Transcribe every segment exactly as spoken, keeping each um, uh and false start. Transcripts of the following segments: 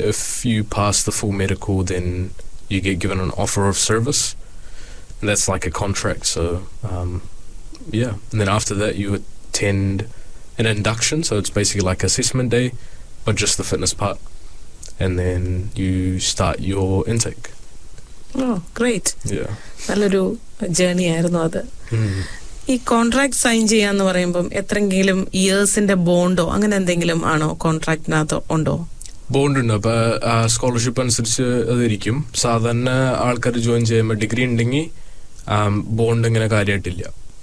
if you pass the full medical, then you get given an offer of service. And that's like a contract. So um, yeah, and then after that you attend an induction. So it's basically like assessment day, but just the fitness part. And then you start your intake. Oh, great. Yeah. നല്ലൊരു journey ആയിരുന്നു അത്. ഈ contract sign ചെയ്യാന്ന് പറയുമ്പം എത്രയെങ്കിലും ഇയേഴ്സിന്റെ ബോണ്ടോ അങ്ങനെ എന്തെങ്കിലും ആണോ കോൺട്രാക്ടിനകത്ത് ഉണ്ടോ? ബോണ്ട് ഉണ്ട്. അപ്പൊ സ്കോളർഷിപ്പ് അനുസരിച്ച് അതിരിക്കും. സാധാരണ ആൾക്കാർ ജോയിൻ ചെയ്യുമ്പോൾ ഡിഗ്രി ഉണ്ടെങ്കിൽ ബോണ്ട് ഇങ്ങനെ കാര്യമായിട്ടില്ല.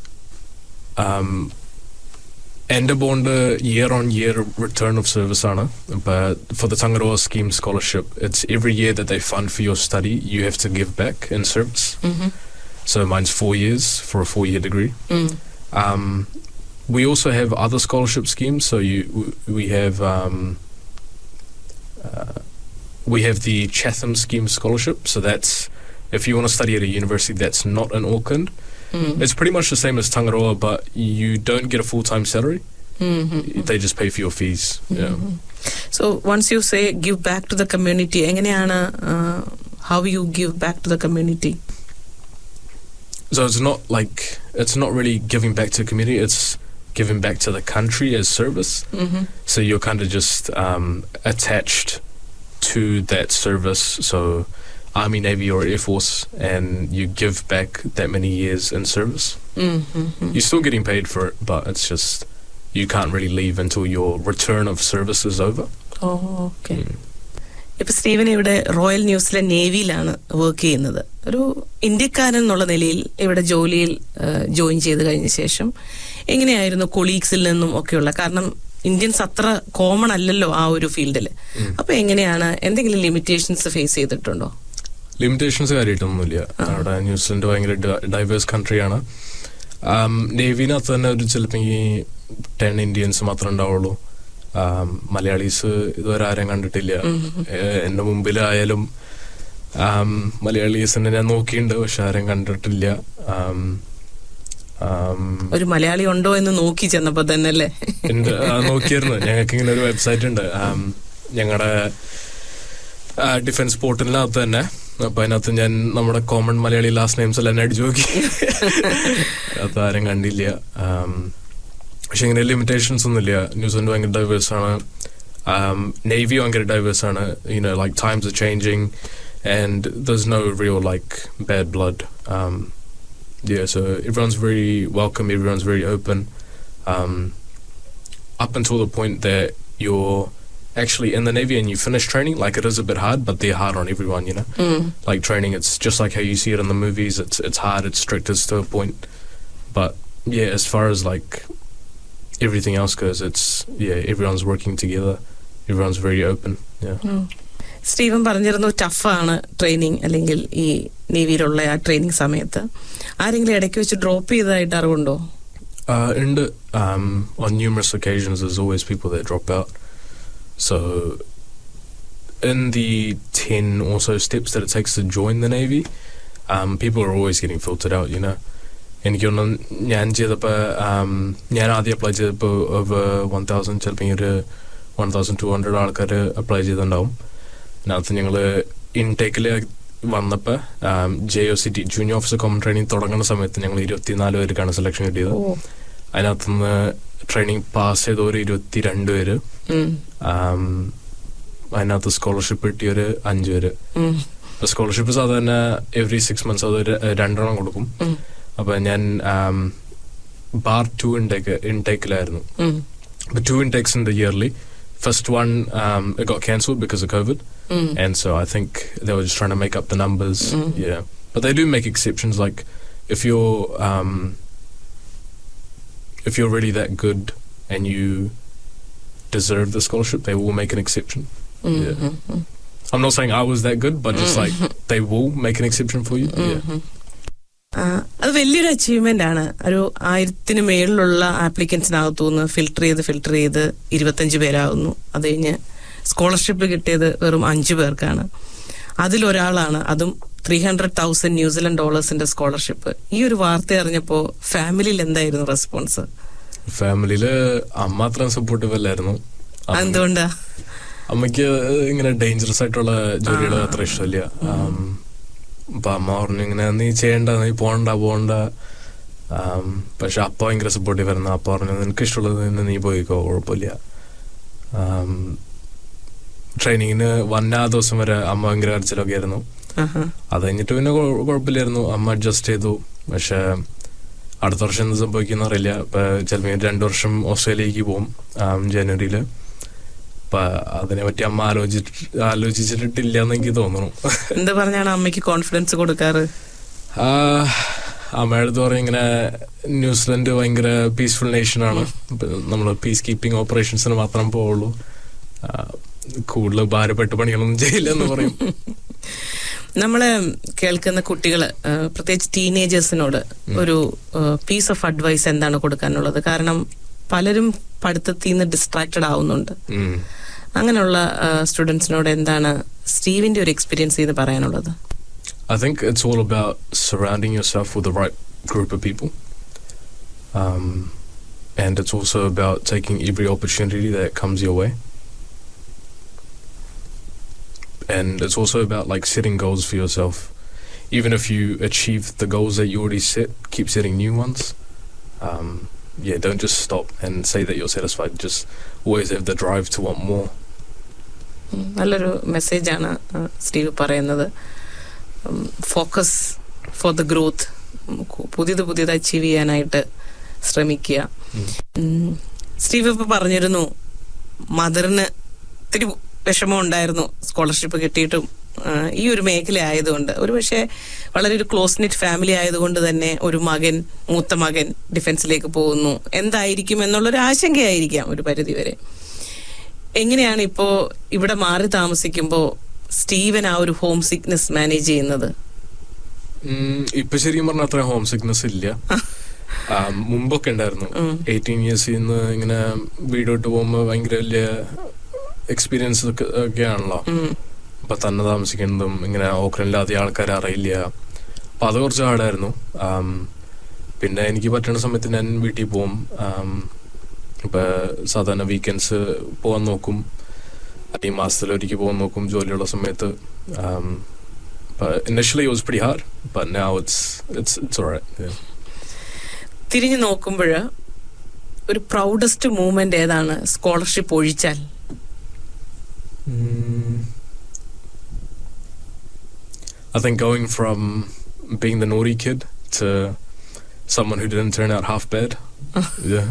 എന്റെ bond year on year return of service ആണ്. For the Tangaroa scheme scholarship, it's every year that they fund for your study, you have to give back in service. Mm-hmm. So mine's four years for a four-year degree. Mm. Um, we also have other scholarship schemes. So you, we have um, uh, we have the Chatham Scheme Scholarship. So that's if you want to study at a university that's not in Auckland. Mm. It's pretty much the same as Tangaroa, but you don't get a full-time salary. Mm-hmm. They just pay for your fees. Mm-hmm. Yeah. So once you say give back to the community, എങ്ങനെയാണ് uh, how you give back to the community? So it's not like it's not really giving back to the community. It's giving back to the country as service. Mm-hmm. So you're kind of just um, attached to that service. So Army, Navy or Air Force, and you give back that many years in service. Mm-hmm. You're still getting paid for it, but it's just you can't really leave until your return of service is over. Oh, okay. Mm. ഇപ്പൊ Steven ഇവിടെ royal ന്യൂസിലെ നേവിയിലാണ് work ചെയ്യുന്നത്. ഒരു ഇന്ത്യക്കാരൻ എന്നുള്ള നിലയിൽ ഇവിടെ ജോലിയിൽ join ചെയ്ത് കഴിഞ്ഞ ശേഷം എങ്ങനെയായിരുന്നു കൊളീഗ്സിൽ നിന്നും ഒക്കെയുള്ള, കാരണം ഇന്ത്യൻസ് അത്ര കോമൺ അല്ലല്ലോ ആ ഒരു ഫീൽഡിൽ. അപ്പൊ എങ്ങനെയാണ്, എന്തെങ്കിലും ലിമിറ്റേഷൻസ് ഫേസ് ചെയ്തിട്ടുണ്ടോ? ലിമിറ്റേഷൻസ് കാര്യമായിട്ടൊന്നുമില്ല. അവിടെ ന്യൂസിലൻഡ് ഭയങ്കര ഡൈവേഴ്സ് കൺട്രിയാണ്. നേവിനകത്ത് തന്നെ ഒരു ചിലപ്പോൾ ഈ ടെൻ ഇന്ത്യൻസ് മാത്രമേ ഉണ്ടാവുള്ളൂ. മലയാളീസ് ഇതുവരെ ആരും കണ്ടിട്ടില്ല. എന്റെ മുമ്പിലായാലും മലയാളീസിനെ ഞാൻ നോക്കിയിട്ടുണ്ട്, പക്ഷെ ആരും കണ്ടിട്ടില്ല. ഒരു മലയാളി ഉണ്ടോ എന്ന് നോക്കി ചെന്നപ്പോ തന്നെ അല്ലേ നോക്കിയായിരുന്നു. ഞങ്ങൾക്ക് ഇങ്ങനെ ഒരു വെബ്സൈറ്റ് ഉണ്ട് ഞങ്ങളുടെ ഡിഫൻസ് പോർട്ടലിനകത്ത് തന്നെ. അപ്പൊ അതിനകത്ത് ഞാൻ നമ്മുടെ കോമൺ മലയാളി ലാസ്റ്റ് നെയിംസ് എല്ലാം അടിച്ചു നോക്കി, അത് ആരും കണ്ടില്ല. പക്ഷെ ഇങ്ങനെ ലിമിറ്റേഷൻസ് ഒന്നുമില്ല. ന്യൂസിലൻഡ് ഭയങ്കര ഡൈവേഴ്സ് ആണ്, നേവി ഭയങ്കര ഡൈവേഴ്സ് ആണ്. You know like times R changing and there's no real like bad blood. Um, yeah, so everyone's very welcome, everyone's very open. Um, up until the point that you're actually in the Navy and you finish training, like it is a bit hard, but they're hard on everyone, you know. Mm. Like training, it's just like how you see it in the movies. It's it's hard, it's strict, it's to a point. But yeah, as far as like everything else goes, it's yeah, everyone's working together. Everyone's very open. Yeah. Mm. Steven പറഞ്ഞിരുന്നു ടഫാണ് training, അല്ലെങ്കിൽ ഈ നേവിയിലുള്ള ആ training സമയത്ത് ആരെങ്കിലും ഇടയ്ക്ക് വെച്ച് drop ചെയ്തതായിട്ട് അറിവുണ്ടോ? ഉണ്ട്. On numerous occasions there's always people that drop out. So in the ten or so steps that it takes to join the Navy, um, people are always getting filtered out, you know. എനിക്ക് തോന്നുന്നു ഞാൻ ചെയ്തപ്പോൾ ഞാൻ ആദ്യം apply ചെയ്തപ്പോൾ over one thousand ചിലപ്പോൾ ഒരു one thousand two hundred ആൾക്കാർ അപ്ലൈ ചെയ്തിട്ടുണ്ടാവും. അതിനകത്ത് ഞങ്ങൾ ഇൻടേക്കിൽ വന്നപ്പോൾ J O C T junior officer common training തുടങ്ങുന്ന സമയത്ത് ഞങ്ങൾ ഇരുപത്തിനാല് പേർക്കാണ് സെലക്ഷൻ കിട്ടിയത്. അതിനകത്തുനിന്ന് ട്രെയിനിങ് പാസ് ചെയ്ത ഒരു ഇരുപത്തിരണ്ട് പേര്, അതിനകത്ത് സ്കോളർഷിപ്പ് കിട്ടിയൊരു അഞ്ചു പേര്. സ്കോളർഷിപ്പ് സാധാരണ എവറി സിക്സ് മന്ത്സ് അത് രണ്ടെണ്ണം കൊടുക്കും. അപ്പൊ ഞാൻ bar two intake ഇൻടേക്കിലായിരുന്നു. To intakes in the yearly. First one, um, it got cancelled because of COVID. Mm. And so I think they were just trying to make up the numbers. Mm. Yeah. But they do make exceptions. Like if you're, um, if you're really that good and you deserve the scholarship, they will make an exception. Mm-hmm. Yeah. I'm not saying I was that good, but just like they will make an exception for you. Mm-hmm. Yeah. അത് വലിയൊരു achievement ആണ്. ഒരു ആയിരത്തിന് മേളിലുള്ള ആപ്ലിക്കൻസിനകത്തുനിന്ന് filter ചെയ്ത് filter ചെയ്ത് ഇരുപത്തഞ്ച് പേരാകുന്നു. അത് കഴിഞ്ഞ് സ്കോളർഷിപ്പ് കിട്ടിയത് വെറും അഞ്ചു പേർക്കാണ്. അതിലൊരാളാണ്, അതും three hundred thousand New Zealand ഡോളേഴ്സിന്റെ scholarship. ഈ ഒരു വാർത്ത അറിഞ്ഞപ്പോ ഫാമിലിയിൽ എന്തായിരുന്നു റെസ്പോൺസ്? ഫാമിലിയില് അമ്മ അത്ര സപ്പോർട്ടീവ് അല്ലായിരുന്നു. എന്തുകൊണ്ടാ? അമ്മയ്ക്ക് ഇങ്ങനെ ഡേഞ്ചറസ് ആയിട്ടുള്ള ജോലികൾ അത്ര ഇഷ്ടമില്ല. അപ്പൊ അമ്മ പറഞ്ഞു ഇങ്ങനെ നീ ചെയ്യണ്ട, നീ പോണ്ട പോണ്ട. പക്ഷെ അപ്പ ഭയങ്കര സപ്പോർട്ടീവ് ആയിരുന്നു. അപ്പ പറഞ്ഞു നിനക്ക് ഇഷ്ടമുള്ളത് നിന്ന് നീ പോയിക്കോ, കുഴപ്പമില്ല. ട്രെയിനിങ്ങിന് വന്ന ആ ദിവസം വരെ അമ്മ ഭയങ്കര കരച്ചിലൊക്കെ ആയിരുന്നു. അത് കഴിഞ്ഞിട്ട് പിന്നെ കുഴപ്പമില്ലായിരുന്നു, അമ്മ അഡ്ജസ്റ്റ് ചെയ്തു. പക്ഷെ അടുത്ത വർഷം എന്ത് സംഭവിക്കുന്ന അറിയില്ല. ഇപ്പൊ ചിലപ്പോൾ രണ്ടു വർഷം ഓസ്ട്രേലിയക്ക് പോകും ജനുവരിയില്. അപ്പൊ അതിനെ പറ്റി അമ്മ ആലോചിച്ചിട്ട് ആലോചിച്ചിട്ടില്ല എന്ന് എനിക്ക് തോന്നുന്നു. എന്താ പറഞ്ഞാണ് അമ്മയ്ക്ക് കോൺഫിഡൻസ് കൊടുക്കാറ്? അമ്മയുടെ അടുത്ത് പറയും ഇങ്ങനെ ന്യൂസിലൻഡ് ഭയങ്കര പീസ്ഫുൾ നേഷനാണ്, നമ്മൾ പീസ് കീപ്പിംഗ് ഓപ്പറേഷൻസിന് മാത്രം പോവുള്ളൂ, കൂടുതൽ ഭാരപ്പെട്ട് പണികളൊന്നും ചെയ്യില്ല എന്ന് പറയും. നമ്മള് കേൾക്കുന്ന കുട്ടികള്, പ്രത്യേകിച്ച് ടീനേജേഴ്സിനോട് ഒരു പീസ് ഓഫ് അഡ്വൈസ് എന്താണ് കൊടുക്കാനുള്ളത്? കാരണം പലരും പഠിത്തത്തിൽ നിന്ന് ഡിസ്ട്രാക്റ്റഡ് ആവുന്നുണ്ട്. അങ്ങനെയുള്ള സ്റ്റുഡൻസിനോട് എന്താണ് സ്റ്റീവിന്റെ ഒരു എക്സ്പീരിയൻസ് ചെയ്ത് പറയാനുള്ളത്? I think it's all about surrounding yourself with the right group of people. Um, and it's also about taking every opportunity that comes your way. And it's also about like setting goals for yourself. Even if you achieve the goals that you already set, keep setting new ones. Um, yeah, don't just stop and say that you're satisfied. Just always have the drive to want more. നല്ലൊരു മെസ്സേജാണ് Steve പറയുന്നത്. Focus for the growth, പുതിയത് പുതിയത് achieve ചെയ്യാനായിട്ട് ശ്രമിക്കുക. Steve ഇപ്പൊ പറഞ്ഞിരുന്നു മദറിന് ഇത്തിരി വിഷമം ഉണ്ടായിരുന്നു സ്കോളർഷിപ്പ് കിട്ടിയിട്ടും ഈ ഒരു മേഖല ആയതുകൊണ്ട്. ഒരു പക്ഷേ വളരെ ഒരു ക്ലോസ് നെറ്റ് ഫാമിലി ആയതുകൊണ്ട് തന്നെ ഒരു മകൻ, മൂത്ത മകൻ ഡിഫൻസിലേക്ക് പോകുന്നു, എന്തായിരിക്കും എന്നുള്ളൊരു ആശങ്കയായിരിക്കാം ഒരു പരിധി വരെ. എങ്ങനെയാണ് ഇപ്പോ ഇവിടെ മാറി താമസിക്കുമ്പോ സ്റ്റീവൻ ആ ഒരു ഹോം സിക്നെസ് മാനേജ് ചെയ്യുന്നത്? ഇപ്പൊ ശരിക്കും പറഞ്ഞ അത്ര ഹോം സിക്നെസ് ഇല്ല. മുമ്പൊക്കെ ഉണ്ടായിരുന്നു. എയ്റ്റീൻ ഇയേഴ്സിൽ നിന്ന് ഇങ്ങനെ വീട് വിട്ട് പോകുമ്പോ ഭയങ്കര വലിയ എക്സ്പീരിയൻസ് ഒക്കെ ആണല്ലോ. അപ്പൊ തന്നെ താമസിക്കുന്നതും ഇങ്ങനെ ഓക്ലൻഡിൽ ആദ്യ ആൾക്കാരെ അറിയില്ല. അപ്പൊ അത് കുറച്ച് ഹാർഡായിരുന്നു. പിന്നെ എനിക്ക് പറ്റുന്ന സമയത്ത് ഞാൻ വീട്ടിൽ പോകും. ഇപ്പൊ സാധാരണ വീക്കെൻഡ്സ് പോകാൻ നോക്കും, ഈ മാസത്തിൽ ഒരിക്കൽ പോകാൻ നോക്കും ജോലിയുള്ള സമയത്ത്. Initially it was pretty hard, but now it's it's it's alright. Yeah. തിരിഞ്ഞു നോക്കുമ്പോൾ ഒരു പ്രൗഡസ്റ്റ് മൂവ്മെന്റ് ഏതാണ് സ്കോളർഷിപ്പ് ഒഴിച്ചാൽ? Mm. I think going from being the naughty kid to someone who didn't turn out half bad. Yeah.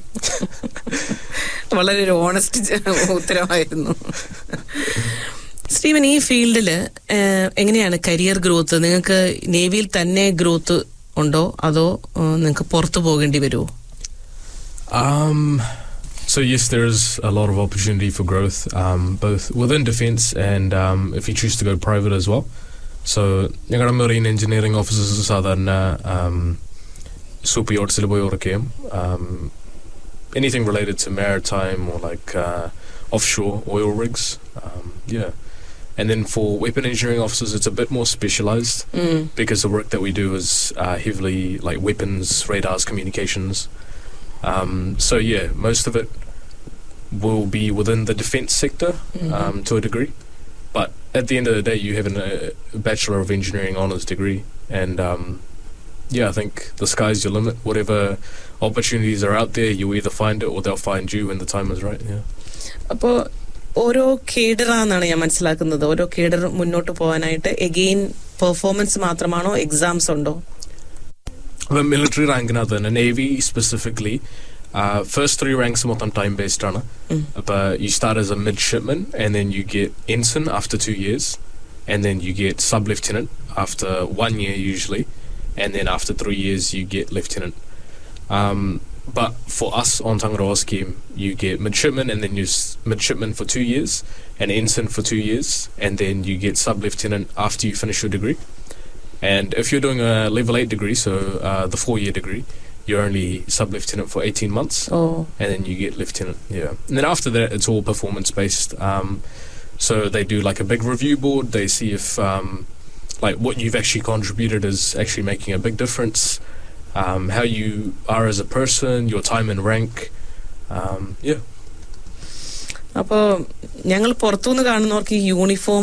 വളരെ ഒരു honest ഉത്തരമായിരുന്നു. Steven, ഈ ഫീൽഡില് എങ്ങനെയാണ് career growth? നിങ്ങൾക്ക് നേവിയിൽ തന്നെ ഗ്രോത്ത് ഉണ്ടോ അതോ നിങ്ങൾക്ക് പുറത്തു പോകേണ്ടി വരുമോ? Um So yes, there is a lot of opportunity for growth, um, both within defence and um, if you choose to go private as well. So ഞങ്ങളുടെ marine engineering officers സാധാരണ super yachts പോയി work ചെയ്യും. Anything related to maritime or like uh, offshore oil rigs. Um, yeah. And then for weapon engineering officers, it's a bit more specialized mm. because the work that we do is uh, heavily like weapons, radars, communications. Um, so yeah, most of it will be within the defence sector mm-hmm. um, to a degree. But at the end of the day, you have an, a Bachelor of Engineering honours degree. And um, yeah, I think the sky's your limit. Whatever opportunities are out there, you either find it or they'll find you when the time is right. Yeah. അപ്പോ ഓരോ കേഡറാന്നാണ് ഞാൻ മനസ്സിലാക്കുന്നത്. ഓരോ cadre മുന്നോട്ട് പോകാനായിട്ട് again performance മാത്രമാണോ, exams ഉണ്ടോ? The military rankinathu and Navy specifically, uh, first three ranks are mottham time based ആണ്. But you start as a midshipman and then you get ensign after two years and then you get sub lieutenant after one year usually, and then after three years you get lieutenant. Um, but for us on Tangaroa scheme, you get midshipman and then you s- midshipman for two years and ensign for two years and then you get sub lieutenant after you finish your degree. And if you're doing a level eight degree, so uh, the four-year degree, you're only sub-lieutenant for eighteen months. Oh. And then you get lieutenant, yeah. And then after that, it's all performance-based. Um, so they do like a big review board. They see if um, like what you've actually contributed is actually making a big difference. Um, how you are as a person, your time and rank. Um, yeah. അപ്പോൾ ഞങ്ങൾ പുറത്തുനിന്ന് കാണുന്നവർക്ക് ഈ uniform